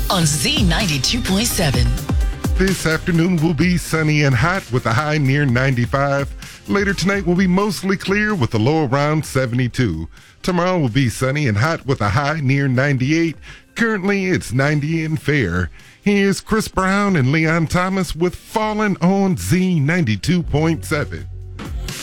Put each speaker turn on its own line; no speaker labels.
on Z92.7.
This afternoon will be sunny and hot with a high near 95. Later tonight will be mostly clear with a low around 72. Tomorrow will be sunny and hot with a high near 98. Currently it's 90 and fair. Here's Chris Brown and Leon Thomas with Fallin' on Z92.7.